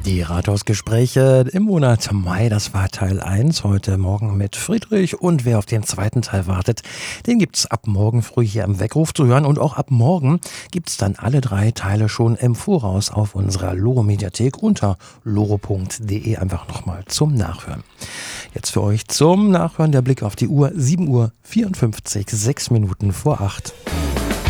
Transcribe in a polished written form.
Die Rathausgespräche im Monat Mai, das war Teil 1, heute Morgen mit Friedrich. Und wer auf den zweiten Teil wartet, den gibt's ab morgen früh hier im Weckruf zu hören. Und auch ab morgen gibt's dann alle 3 Teile schon im Voraus auf unserer Loro-Mediathek unter loro.de. Einfach nochmal zum Nachhören. Jetzt für euch zum Nachhören der Blick auf die Uhr, 7:54, 6 Minuten vor 8.